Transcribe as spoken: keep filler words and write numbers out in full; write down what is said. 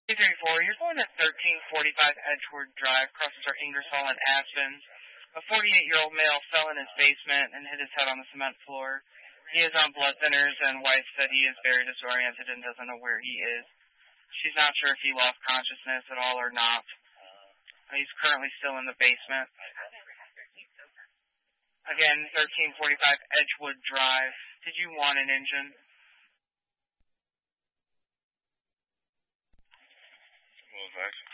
three thirty-four, you're going to thirteen forty-five Edgewood Drive, crosses our Ingersoll and Aspen. A forty-eight-year-old male fell in his basement and hit his head on the cement floor. He is on blood thinners, and wife said he is very disoriented and doesn't know where he is. She's not sure if he lost consciousness at all or not. He's currently still in the basement. Again, thirteen forty-five Edgewood Drive. Did you want an engine? What was that?